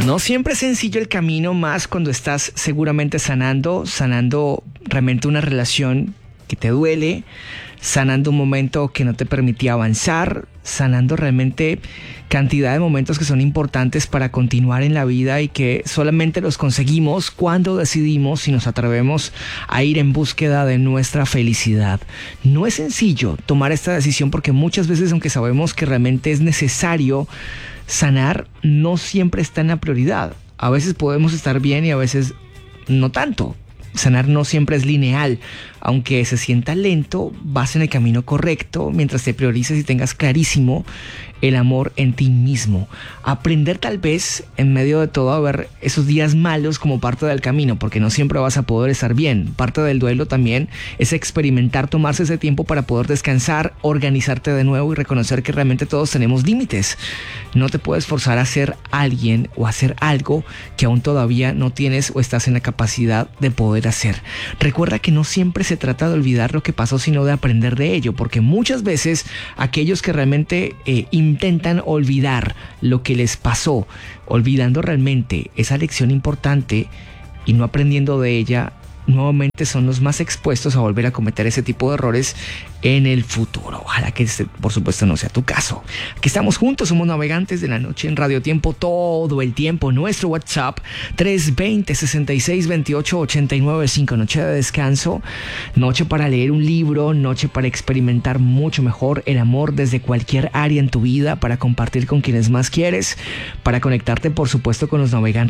No siempre es sencillo el camino, más cuando estás seguramente sanando realmente una relación que te duele, sanando un momento que no te permitía avanzar, sanando realmente cantidad de momentos que son importantes para continuar en la vida y que solamente los conseguimos cuando decidimos y nos atrevemos a ir en búsqueda de nuestra felicidad. No es sencillo tomar esta decisión porque muchas veces, aunque sabemos que realmente es necesario sanar, no siempre está en la prioridad. A veces podemos estar bien y a veces no tanto. Sanar no siempre es lineal. Aunque se sienta lento, vas en el camino correcto mientras te priorices y tengas clarísimo el amor en ti mismo. Aprender tal vez en medio de todo a ver esos días malos como parte del camino, porque no siempre vas a poder estar bien. Parte del duelo también es experimentar, tomarse ese tiempo para poder descansar, organizarte de nuevo y reconocer que realmente todos tenemos límites. No te puedes forzar a ser alguien o hacer algo que aún todavía no tienes o estás en la capacidad de poder hacer. Recuerda que no siempre se trata de olvidar lo que pasó, sino de aprender de ello, porque muchas veces aquellos que realmente intentan olvidar lo que les pasó, olvidando realmente esa lección importante y no aprendiendo de ella, nuevamente son los más expuestos a volver a cometer ese tipo de errores en el futuro. Ojalá que por supuesto no sea tu caso. Aquí estamos juntos, somos Navegantes de la Noche en Radio Tiempo todo el tiempo. Nuestro WhatsApp 320-6628-895. Noche de descanso, noche para leer un libro, noche para experimentar mucho mejor el amor desde cualquier área en tu vida, para compartir con quienes más quieres, para conectarte por supuesto con los navegantes